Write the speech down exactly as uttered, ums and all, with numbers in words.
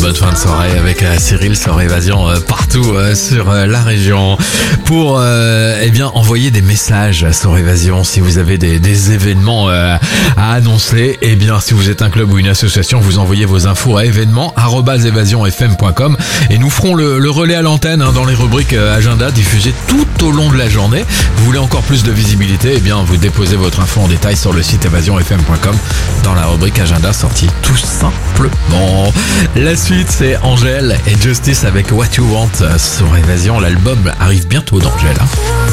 bonne fin de soirée avec euh, Cyril sur Évasion euh, partout euh, sur euh, la région. Pour euh, eh bien envoyer des messages sur Évasion si vous avez des, des événements euh, à annoncer. Eh bien si vous êtes un club ou une association, vous envoyez vos infos à événements arobase évasion f m point com et nous ferons le, le relais à l'antenne hein, dans les rubriques euh, agenda diffusées tout au long de la journée. Vous voulez encore plus de visibilité? Eh bien vous déposez votre info en détail sur le site évasion f m point com dans la rubrique agenda sortie tout simplement. La suite c'est Angèle et Justice avec What You Want sur Évasion. L'album arrive bientôt d'Angèle.